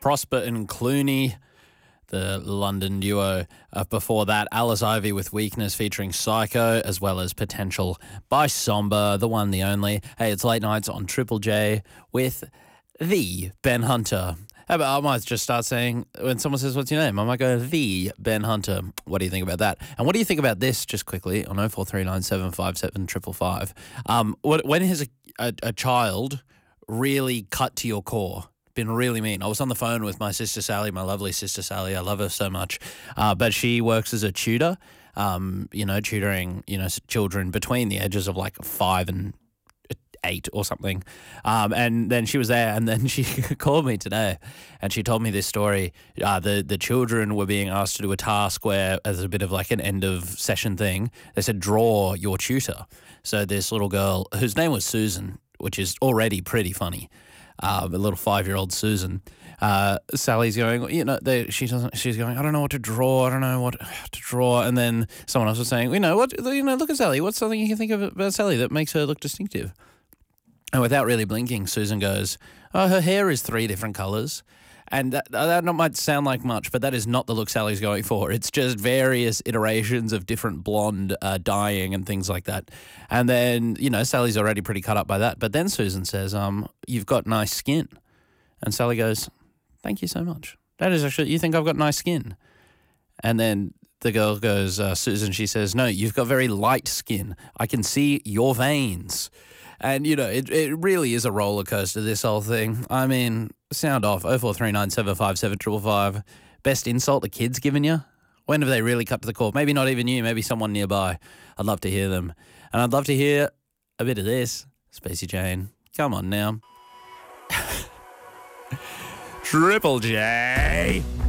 Prosper and Clooney, the London duo. Before that, Alice Ivy with Weakness featuring Psycho, as well as Potential by Somber, the one, the only. Hey, it's Late Nights on Triple J with the Ben Hunter. How about I might just start saying, when someone says, what's your name? I might go, the Ben Hunter. What do you think about that? And what do you think about this, just quickly, on 0439757555? When has a child really cut to your core? Been really mean. I was on the phone with my sister Sally, my lovely sister Sally. I love her so much. But she works as a tutor, tutoring, children between the ages of like 5 and 8 or something. And then she was there, and then she called me today and she told me this story. The children were being asked to do a task where, as a bit of like an end of session thing, they said, draw your tutor. So this little girl, whose name was Susan, which is already pretty funny, a little 5-year-old Susan, Sally's going, she's going, I don't know what to draw. And then someone else was saying, look at Sally. What's something you can think of about Sally that makes her look distinctive? And without really blinking, Susan goes, her hair is 3 different colors. And that might sound like much, but that is not the look Sally's going for. It's just various iterations of different blonde dyeing and things like that. And then, Sally's already pretty cut up by that. But then Susan says, you've got nice skin. And Sally goes, thank you so much. That is actually, you think I've got nice skin? And then the girl goes, Susan, she says, no, you've got very light skin. I can see your veins. And, it really is a roller coaster, this whole thing. I mean, sound off, 0439757555. Best insult the kid's given you? When have they really cut to the core? Maybe not even you, maybe someone nearby. I'd love to hear them. And I'd love to hear a bit of this. Spacey Jane, come on now. Triple J.